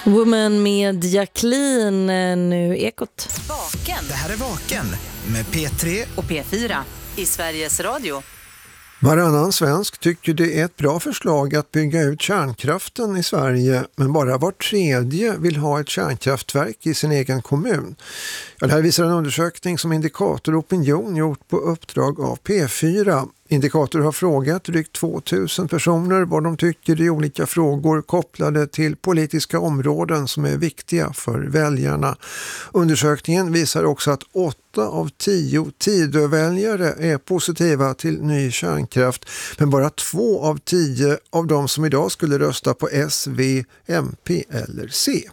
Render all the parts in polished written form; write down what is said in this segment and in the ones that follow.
Woman med Jacqueline, nu Ekot. Vaken. Det här är Vaken med P3 och P4 i Sveriges Radio. Varannan svensk tycker det är ett bra förslag att bygga ut kärnkraften i Sverige, men bara var tredje vill ha ett kärnkraftverk i sin egen kommun. Ja, det här visar en undersökning som Indikator Opinion gjort på uppdrag av P4. Indikator har frågat drygt 2000 personer vad de tycker i olika frågor kopplade till politiska områden som är viktiga för väljarna. Undersökningen visar också att 8 av 10 Tidöväljare är positiva till ny kärnkraft, men bara 2 av 10 av de som idag skulle rösta på S, V, MP eller C.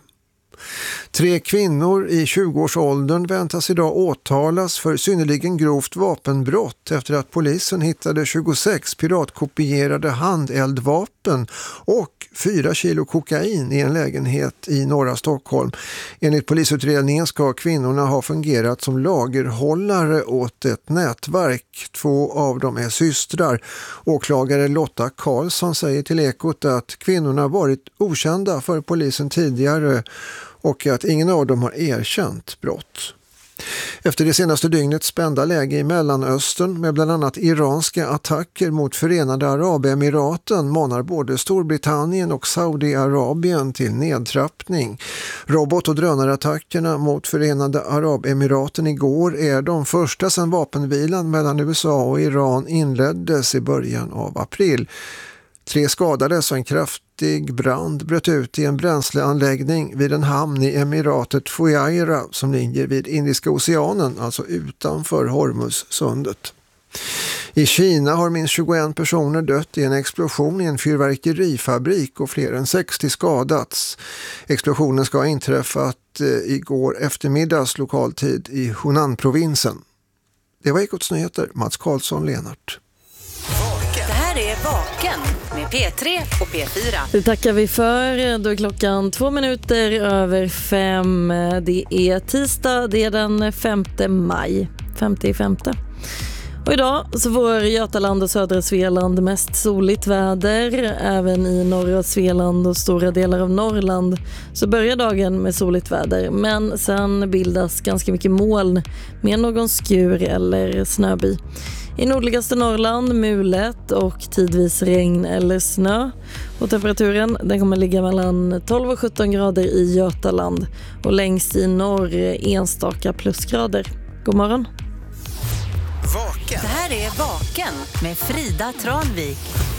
3 kvinnor i 20-årsåldern väntas idag åtalas för synnerligen grovt vapenbrott efter att polisen hittade 26 piratkopierade handeldvapen och 4 kilo kokain i en lägenhet i norra Stockholm. Enligt polisutredningen ska kvinnorna ha fungerat som lagerhållare åt ett nätverk. 2 av dem är systrar. Åklagare Lotta Karlsson säger till Ekot att kvinnorna varit okända för polisen tidigare och att ingen av dem har erkänt brott. Efter det senaste dygnets spända läge i Mellanöstern med bland annat iranska attacker mot Förenade Arabemiraten manar både Storbritannien och Saudiarabien till nedtrappning. Robot- och drönarattackerna mot Förenade Arabemiraten igår är de första sedan vapenvilan mellan USA och Iran inleddes i början av april. 3 skadades och en kraftig brand bröt ut i en bränsleanläggning vid en hamn i emiratet Fujairah som ligger vid Indiska oceanen, alltså utanför Hormuzsundet. I Kina har minst 21 personer dött i en explosion i en fyrverkerifabrik och fler än 60 skadats. Explosionen ska ha inträffat igår eftermiddags lokaltid i Hunan-provinsen. Det var Ekots nyheter, Mats Karlsson, Lenart. Det här är Vaken med P3 och P4. Det tackar vi för. Då är klockan 2 minuter över 5. Det är tisdag, det är den 5 maj. 5:e. Och idag så får Götaland och södra Svealand mest soligt väder. Även i norra Svealand och stora delar av Norrland så börjar dagen med soligt väder. Men sen bildas ganska mycket moln med någon skur eller snöby. I nordligaste Norrland mulet och tidvis regn eller snö. Och temperaturen den kommer ligga mellan 12 och 17 grader i Götaland. Och längst i norr enstaka plusgrader. God morgon. Vaken. Det här är Vaken med Frida Tranvik.